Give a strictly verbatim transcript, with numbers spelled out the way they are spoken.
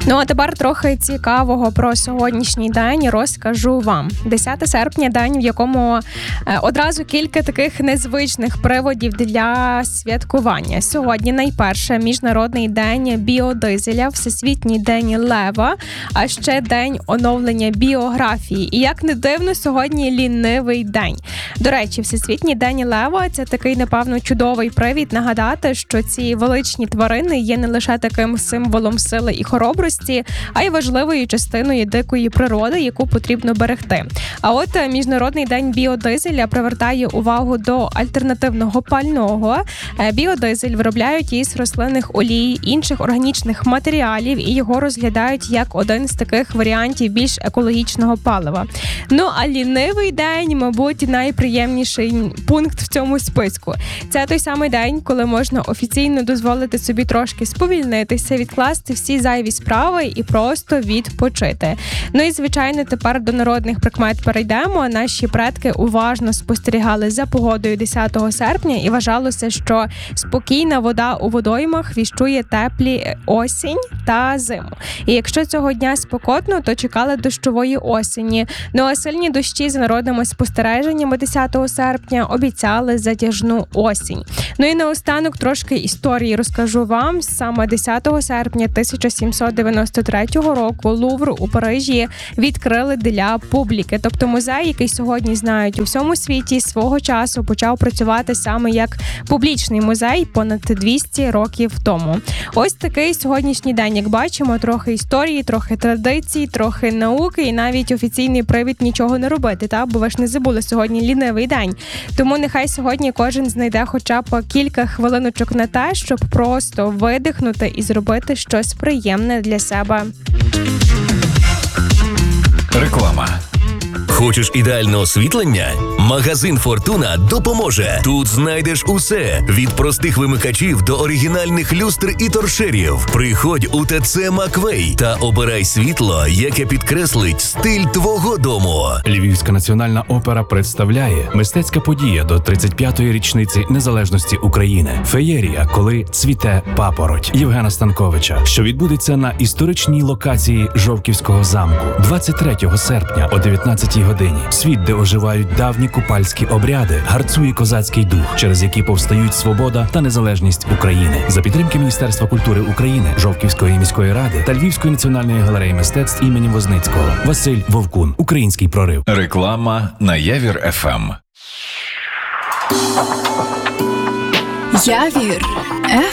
Ну, а тепер трохи цікавого про сьогоднішній день розкажу вам. десяте серпня – день, в якому одразу кілька таких незвичних приводів для святкування. Сьогодні найперше Міжнародний день біодизеля, Всесвітній день лева, а ще день оновлення біографії. І як не дивно, сьогодні лінивий день. До речі, Всесвітній день лева – це такий, напевно, чудовий привід нагадати, що ці величні тварини є не лише таким символом сили і хоробрості, а й важливою частиною дикої природи, яку потрібно берегти. А от Міжнародний день біодизеля привертає увагу до альтернативного пального. Біодизель виробляють із рослинних олій, інших органічних матеріалів і його розглядають як один з таких варіантів більш екологічного палива. Ну, а лінивий день, мабуть, найприємніший пункт в цьому списку. Це той самий день, коли можна офіційно дозволити собі трошки сповільнитися, відкласти всі зайві справи і просто відпочити. Ну і, звичайно, тепер до народних прикмет перейдемо. Наші предки уважно спостерігали за погодою десятого серпня і вважалося, що спокійна вода у водоймах віщує теплі осінь та зиму. І якщо цього дня спекотно, то чекали дощової осені. Ну а сильні дощі за народними спостереженнями десятого серпня обіцяли затяжну осінь. Ну і наостанок трошки історії розкажу вам. Саме десятого серпня тисяча сімсот дев'яносто третього року Лувр у Парижі відкрили для публіки. Тобто музей, який сьогодні знають у всьому світі, свого часу почав працювати саме як публічний музей понад двісті років тому. Ось такий сьогоднішній день, як бачимо, трохи історії, трохи традицій, трохи науки і навіть офіційний привід нічого не робити, та? Бо ви ж не забули, сьогодні лінивий день. Тому нехай сьогодні кожен знайде хоча б кілька хвилиночок на те, щоб просто видихнути і зробити щось приємне для себе. Реклама. Хочеш ідеальне освітлення? Магазин «Фортуна» допоможе. Тут знайдеш усе – від простих вимикачів до оригінальних люстр і торшерів. Приходь у ТЦ «Маквей» та обирай світло, яке підкреслить стиль твого дому. Львівська національна опера представляє мистецька подія до тридцять п'ятої річниці незалежності України. Феєрія, коли цвіте папороть Євгена Станковича, що відбудеться на історичній локації Жовківського замку двадцять третього серпня о дев'ятнадцятій годині. Світ, де оживають давні купальські обряди, гарцує козацький дух, через які повстають свобода та незалежність України. За підтримки Міністерства культури України, Жовківської міської ради та Львівської національної галереї мистецтв імені Возницького. Василь Вовкун. Український прорив. Реклама на Явір еф ем. Явір